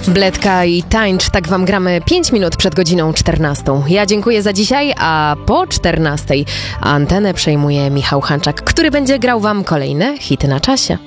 Bledka i tańcz, tak wam gramy 5 minut przed godziną 14. Ja dziękuję za dzisiaj, a po 14 antenę przejmuje Michał Hanczak, który będzie grał wam kolejne hity na czasie.